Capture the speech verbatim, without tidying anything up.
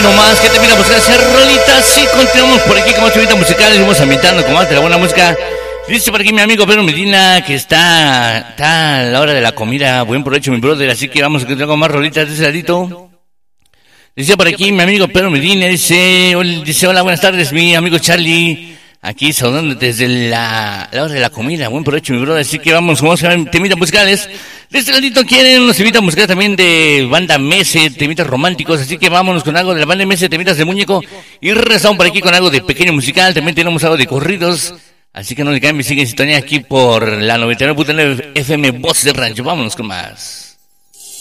nomás, que te mira buscar hacer rolitas. Sí, continuamos por aquí con más rolitas musicales. Vamos ambientando con más de la buena música. Dice por aquí mi amigo Pedro Medina que está, está a la hora de la comida. Buen provecho, mi brother. Así que vamos a continuar con más rolitas de ese ladito. Dice por aquí mi amigo Pedro Medina. Dice, dice hola, buenas tardes, mi amigo Charlie. Aquí saludando desde la, la hora de la comida. Buen provecho, mi brother. Así que vamos, vamos a ver temitas musicales. De este ladito quieren unos temitas musicales también de banda Mese, temitas románticos. Así que vámonos con algo de la banda Mese, temitas de muñeco. Y regresamos por aquí con algo de pequeño musical. También tenemos algo de corridos. Así que no le cambien, siguen en sintonía aquí por la noventa y nueve punto nueve F M Voz de Rancho. Vámonos con más.